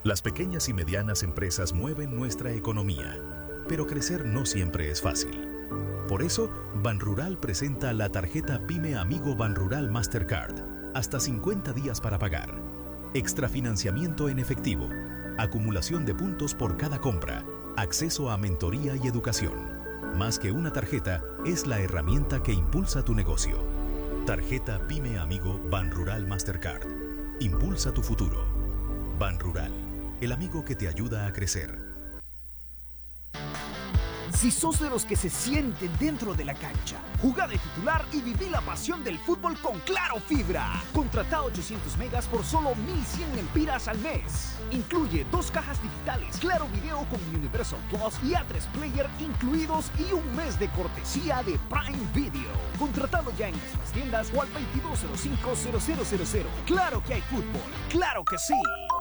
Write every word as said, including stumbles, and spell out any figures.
Las pequeñas y medianas empresas mueven nuestra economía, pero crecer no siempre es fácil. Por eso, Banrural presenta la tarjeta Pyme Amigo Banrural Mastercard. Hasta cincuenta días para pagar. Extrafinanciamiento en efectivo. Acumulación de puntos por cada compra. Acceso a mentoría y educación. Más que una tarjeta, es la herramienta que impulsa tu negocio. Tarjeta Pyme Amigo Banrural Mastercard. Impulsa tu futuro. Banrural, el amigo que te ayuda a crecer. Si sos de los que se sienten dentro de la cancha, jugá de titular y viví la pasión del fútbol con Claro Fibra. Contratá ochocientos megas por solo mil cien lempiras al mes. Incluye dos cajas digitales, Claro Video con Universal Plus y A tres Player incluidos y un mes de cortesía de Prime Video. Contratado ya en nuestras tiendas o al veintidós cero cinco cero cero cero cero. Claro que hay fútbol, claro que sí.